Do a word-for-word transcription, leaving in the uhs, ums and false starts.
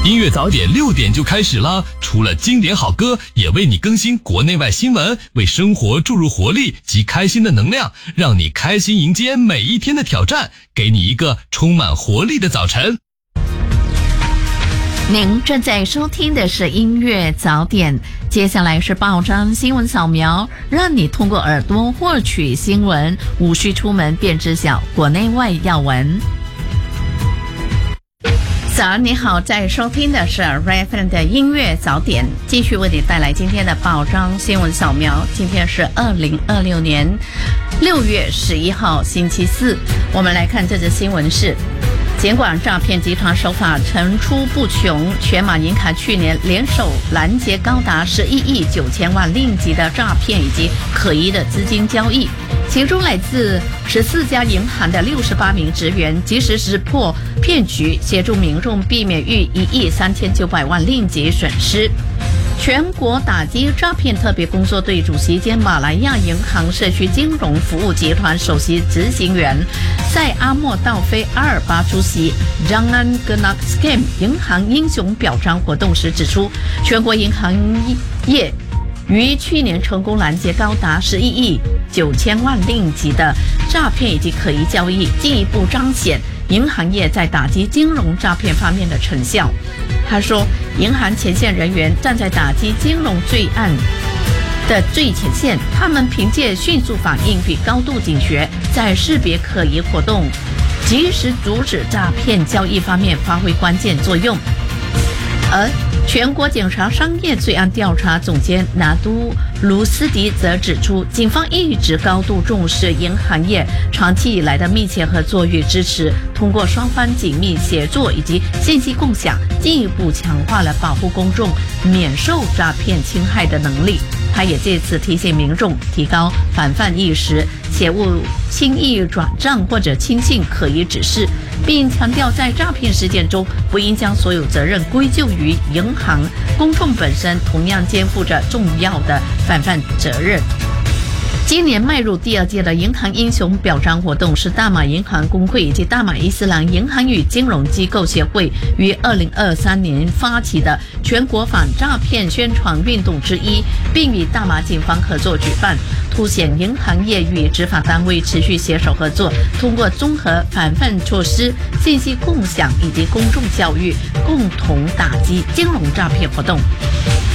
音乐早点六点就开始啦！除了经典好歌，也为你更新国内外新闻，为生活注入活力及开心的能量，让你开心迎接每一天的挑战，给你一个充满活力的早晨。 您正在收听的是音乐早点，接下来是报章新闻扫描，让你通过耳朵获取新闻，无需出门便知晓国内外要闻。早安，你好，在收听的是 R F M 的音乐早点，继续为你带来今天的报章新闻扫描。今天是二零二六年六月十一号星期四，我们来看这则新闻是。监管诈骗集团手法层出不穷，全马银行去年联手拦截高达十一亿九千万令吉的诈骗以及可疑的资金交易，其中来自十四家银行的六十八名职员及时识破骗局，协助民众避免逾一亿三千九百万令吉损失。全国打击诈骗特别工作队主席兼马来亚银行社区金融服务集团首席执行员塞阿莫道菲阿尔巴出席 Jangan Kena Scam 银行英雄表彰活动时指出，全国银行业于去年成功拦截高达十一亿九千万令吉的诈骗以及可疑交易，进一步彰显银行业在打击金融诈骗方面的成效。他说，银行前线人员站在打击金融罪案的最前线，他们凭借迅速反应与高度警觉，在识别可疑活动、及时阻止诈骗交易方面发挥关键作用。而全国警察商业罪案调查总监拿督卢斯迪则指出，警方一直高度重视银行业长期以来的密切合作与支持，通过双方紧密协作以及信息共享，进一步强化了保护公众免受诈骗侵害的能力。他也借此提醒民众提高防范意识，切勿轻易转账或者轻信可疑指示，并强调在诈骗事件中不应将所有责任归咎于银行，公众本身同样肩负着重要的防范责任。今年迈入第二届的银行英雄表彰活动是大马银行工会以及大马伊斯兰银行与金融机构协会于二零二三年发起的全国反诈骗宣传运动之一，并与大马警方合作举办，凸显银行业与执法单位持续携手合作，通过综合防范措施、信息共享以及公众教育，共同打击金融诈骗活动。